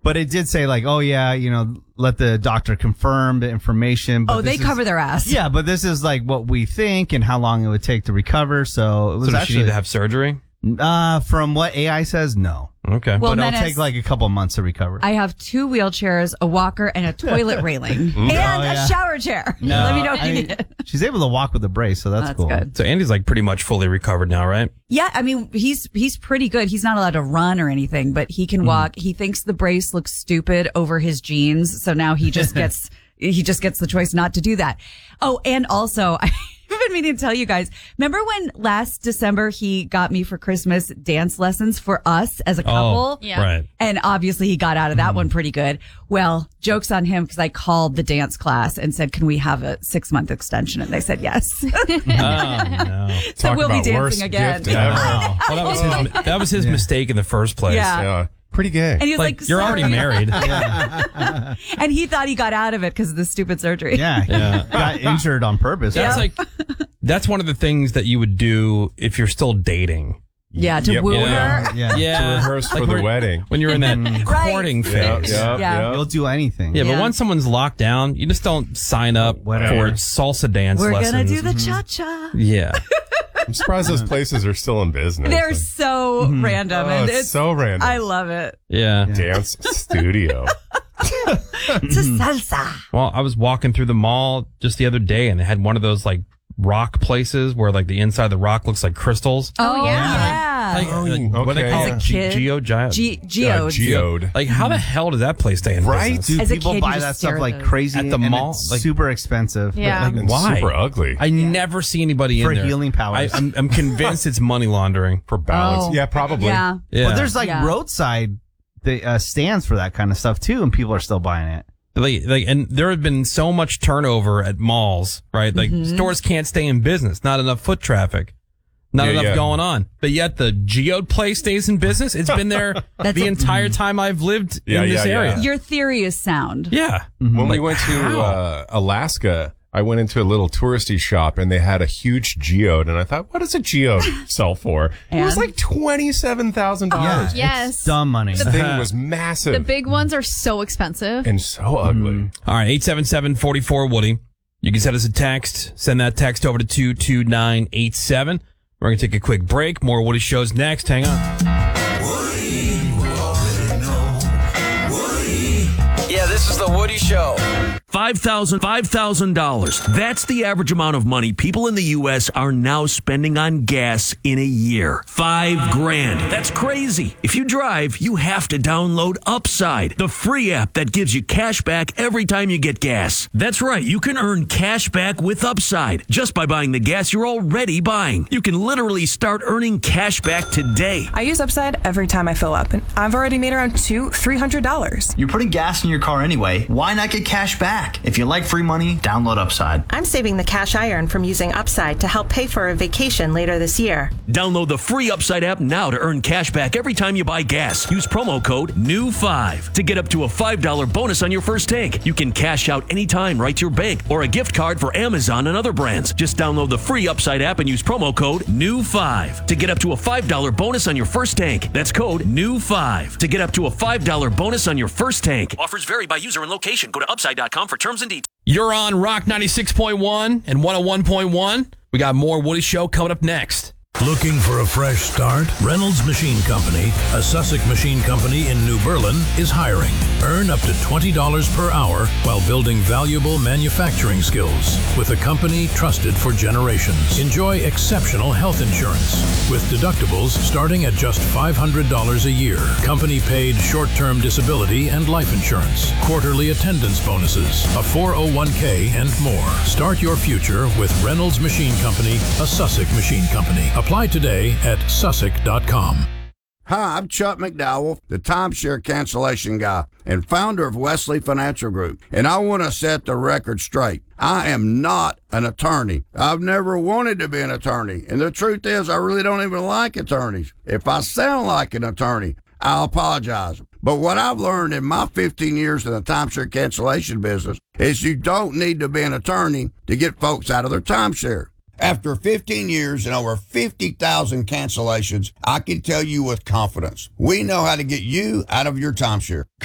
But it did say like, oh yeah, let the doctor confirm the information. But they cover their ass. Yeah, but this is like what we think and how long it would take to recover. So it was does she need to have surgery? From what AI says, no. Okay. Well, but it'll take like a couple months to recover. I have 2 wheelchairs, a walker, and a toilet railing, and a shower chair. No, Let me know if you need it. She's able to walk with a brace, so that's cool. Good. So Andy's like pretty much fully recovered now, right? Yeah, I mean, he's pretty good. He's not allowed to run or anything, but he can walk. He thinks the brace looks stupid over his jeans, so now he just gets the choice not to do that. Oh, and also, I've been meaning to tell you guys, remember when last December he got me for Christmas dance lessons for us as a couple? Yeah. Right. And obviously he got out of that one pretty good. Well, joke's on him because I called the dance class and said, can we have a 6-month extension? And they said yes. Oh, no. So we'll be dancing again. Well, that was his mistake in the first place. Yeah. Pretty gay. And he was like you're already married. And he thought he got out of it because of the stupid surgery. Yeah. Got injured on purpose. That's one of the things that you would do if you're still dating. Yeah, to woo her. Yeah. To rehearse for the wedding. When you're in that courting phase. Yeah. You'll do anything. Yeah, but once someone's locked down, you just don't sign up for salsa dance lessons. We're going to do the cha-cha. Yeah. I'm surprised those places are still in business. They're so random. And it's so random. I love it. Yeah. Dance studio. It's a salsa. Well, I was walking through the mall just the other day and they had one of those like rock places where like the inside of the rock looks like crystals. Oh, yeah. What do they call it? Geode. Like, how the hell does that place stay in business? Dude, As a people kid, buy you that just stuff stare like at crazy at the mall. It's Like, super expensive. Yeah. Like, why? Super ugly. I never see anybody For in there. healing powers. I'm convinced it's money laundering. For balance. Oh. Yeah, probably. Yeah. Yeah. Well, there's like roadside stands for that kind of stuff too, and people are still buying it. And there have been so much turnover at malls, right? Like stores can't stay in business. Not enough foot traffic. Not enough going on. But yet the Geode place stays in business. It's been there the entire time I've lived in this area. Your theory is sound. Yeah. When we went to Alaska, I went into a little touristy shop and they had a huge geode. And I thought, what does a geode sell for? It was like $27,000. Yeah, Yes. it's dumb money. This thing was massive. The big ones are so expensive. And so ugly. All right, 877-44-WOODY. You can send us a text. Send that text over to 22987. We're going to take a quick break. More Woody shows next. Hang on. Woody, you already know. Woody. Yeah, this is the Woody Show. $5,000. That's the average amount of money people in the U.S. are now spending on gas in a year. $5,000. That's crazy. If you drive, you have to download Upside, the free app that gives you cash back every time you get gas. That's right. You can earn cash back with Upside just by buying the gas you're already buying. You can literally start earning cash back today. I use Upside every time I fill up, and I've already made around $300. You're putting gas in your car anyway. Why not get cash back? If you like free money, download Upside. I'm saving the cash I earn from using Upside to help pay for a vacation later this year. Download the free Upside app now to earn cash back every time you buy gas. Use promo code NEW5 to get up to a $5 bonus on your first tank. You can cash out anytime right to your bank or a gift card for Amazon and other brands. Just download the free Upside app and use promo code NEW5 to get up to a $5 bonus on your first tank. That's code NEW5 to get up to a $5 bonus on your first tank. Offers vary by user and location. Go to Upside.com for terms and details. You're on Rock 96.1 and 101.1. We got more Woody Show coming up next. Looking for a fresh start? Reynolds Machine Company, a Sussex machine company in New Berlin, is hiring. Earn up to $20 per hour while building valuable manufacturing skills with a company trusted for generations. Enjoy exceptional health insurance with deductibles starting at just $500 a year. Company paid short-term disability and life insurance, quarterly attendance bonuses, a 401k, and more. Start your future with Reynolds Machine Company, a Sussex machine company. Apply today at Sussex.com. Hi, I'm Chuck McDowell, the timeshare cancellation guy and founder of Wesley Financial Group, and I want to set the record straight. I am not an attorney. I've never wanted to be an attorney, and the truth is I really don't even like attorneys. If I sound like an attorney, I'll apologize. But what I've learned in my 15 years in the timeshare cancellation business is you don't need to be an attorney to get folks out of their timeshare. After 15 years and over 50,000 cancellations, I can tell you with confidence, we know how to get you out of your timeshare.